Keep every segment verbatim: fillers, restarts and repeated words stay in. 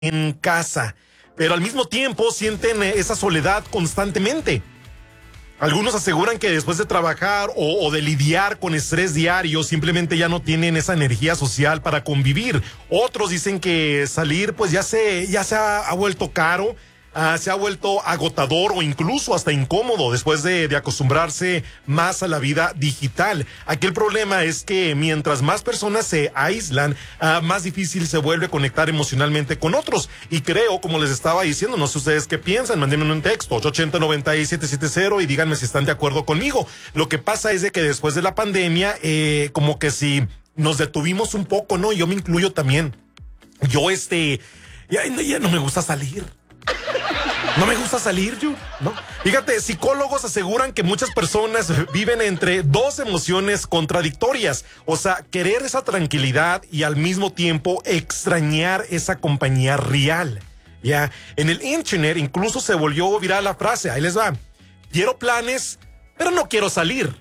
en casa, pero al mismo tiempo sienten esa soledad constantemente. Algunos aseguran que después de trabajar o, o de lidiar con estrés diario, simplemente ya no tienen esa energía social para convivir. Otros dicen que salir pues ya se, ya se ha, ha vuelto caro. Uh, se ha vuelto agotador o incluso hasta incómodo después de, de acostumbrarse más a la vida digital. Aquí el problema es que mientras más personas se aíslan, uh, más difícil se vuelve conectar emocionalmente con otros. Y creo, como les estaba diciendo, no sé ustedes qué piensan, mándenme un texto, ocho ochenta, noventa y siete setenta, y díganme si están de acuerdo conmigo. Lo que pasa es de que después de la pandemia, eh, como que si nos detuvimos un poco, ¿no? Yo me incluyo también. Yo, este, ya, ya no me gusta salir. No me gusta salir, yo, ¿no? Fíjate, psicólogos aseguran que muchas personas viven entre dos emociones contradictorias. O sea, querer esa tranquilidad y al mismo tiempo extrañar esa compañía real. Ya, en el internet incluso se volvió viral la frase, ahí les va. Quiero planes, pero no quiero salir.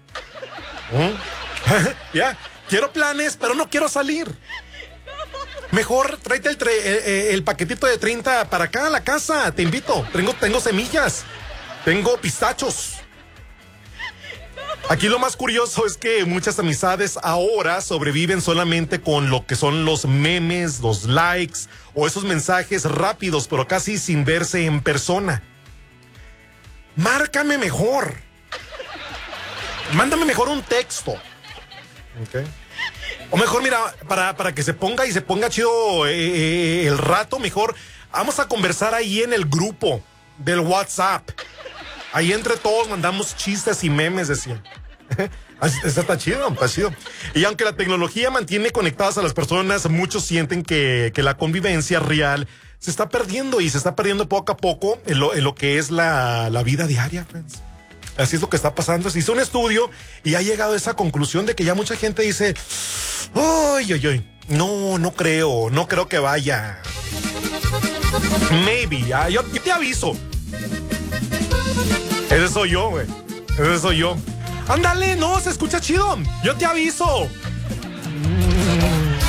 ¿Mm? Ya, quiero planes, pero no quiero salir. Mejor tráete el, tre- el, el paquetito de treinta para acá a la casa, te invito. Tengo, tengo semillas, tengo pistachos. Aquí lo más curioso es que muchas amistades ahora sobreviven solamente con lo que son los memes, los likes o esos mensajes rápidos, pero casi sin verse en persona. Márcame mejor. Mándame mejor un texto. Ok. O mejor, mira, para, para que se ponga y se ponga chido eh, el rato, mejor vamos a conversar ahí en el grupo del WhatsApp. Ahí entre todos mandamos chistes y memes, decían. Eso está chido, está chido. Y aunque la tecnología mantiene conectadas a las personas, muchos sienten que, que la convivencia real se está perdiendo y se está perdiendo poco a poco en lo, en lo que es la, la vida diaria, friends. Así es lo que está pasando. Se hizo un estudio y ha llegado a esa conclusión de que ya mucha gente dice, ¡ay, ay, ay! No, no creo, no creo que vaya. Maybe, ya, yo, yo te aviso. Ese soy yo, güey. Ese soy yo. Ándale, no, se escucha chido. Yo te aviso.